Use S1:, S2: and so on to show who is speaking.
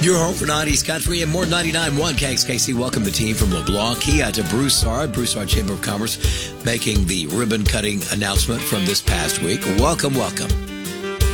S1: Your home for 90s country and more 99.1 KXKC. Welcome the team from LeBlanc Kia to Broussard Chamber of Commerce, making the ribbon cutting announcement from this past week. Welcome.